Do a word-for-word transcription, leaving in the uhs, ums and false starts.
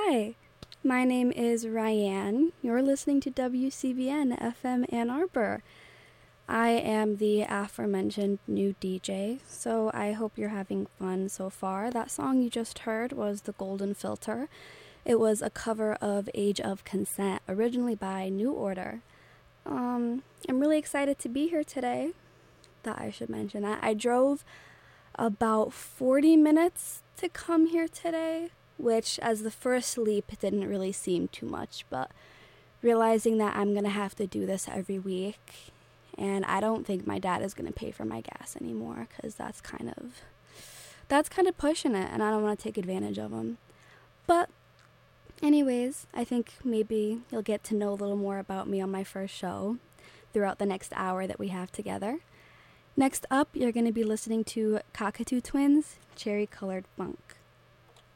Hi, my name is Ryan. You're listening to W C B N F M Ann Arbor. I am the aforementioned new D J, so I hope you're having fun so far. That song you just heard was The Golden Filter. It was a cover of Age of Consent, originally by New Order. Um, I'm really excited to be here today. That I should mention that. I drove about forty minutes to come here today, which as the first leap didn't really seem too much, but realizing that I'm going to have to do this every week, and I don't think my dad is going to pay for my gas anymore, because that's kind of, that's kind of pushing it, and I don't want to take advantage of him. But anyways, I think maybe you'll get to know a little more about me on my first show throughout the next hour that we have together. Next up, you're going to be listening to Cockatoo Twins, Cherry Colored Funk.